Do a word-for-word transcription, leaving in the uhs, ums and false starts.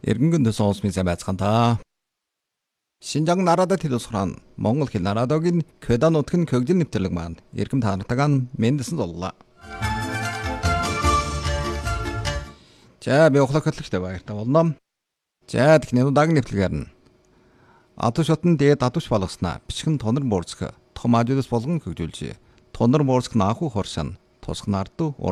Иргэнгэнд сонсмын сайн байцгаана. Шинжаан нарадад хэлсгэрэн Монгол хэл нарадогийн Кведа нутгийн көгжил нэвтрэлэг маань иргэм таанагтагаан мэндсэн золлоо. За би ухлах хөтлөгтэй баяртай болно. За тэгэхээр удаагийн нэвтрэлгээр нь Адуу шотон дээд адууш болгоснаа бичгэн тонор буурцх том ажуудас болгон хөгжүүлжээ. Тонор буурцх нааху хоршин тусах нарду